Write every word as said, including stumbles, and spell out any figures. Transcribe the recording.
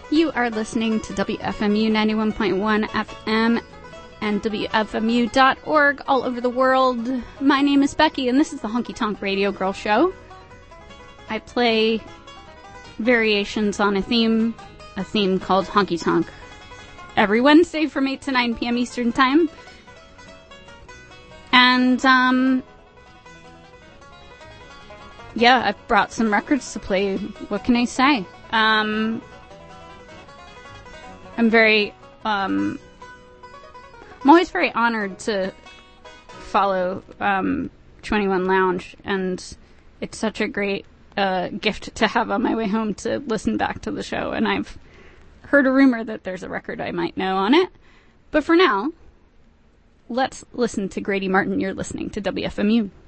You are listening to W F M U ninety-one point one F M and W F M U dot org all over the world. My name is Becky, and this is the Honky Tonk Radio Girl Show. I play variations on a theme, a theme called Honky Tonk, every Wednesday from eight to nine p.m. Eastern Time. And, um... yeah, I've brought some records to play. What can I say? Um... I'm very, um, I'm always very honored to follow, um, twenty-one Lounge, and it's such a great, uh, gift to have on my way home to listen back to the show, and I've heard a rumor that there's a record I might know on it. But for now, let's listen to Grady Martin. You're listening to W F M U.